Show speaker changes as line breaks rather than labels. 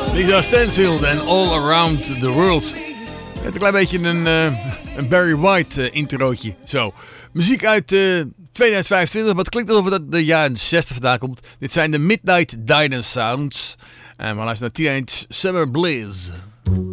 Lisa Stansfield en All Around the World. Net een klein beetje een Barry White introotje. Zo. Muziek uit 2025, wat klinkt alsof het de jaren 60 vandaan komt. Dit zijn de Midnight Diner Sounds. En we luisteren naar Teenage Summer Bliss.